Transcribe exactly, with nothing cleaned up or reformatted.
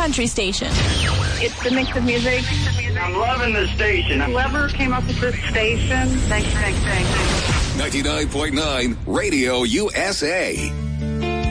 country station. It's the mix of music. I'm loving this station. Whoever came up with this station, thanks, thanks, thanks. ninety-nine point nine Radio U S A.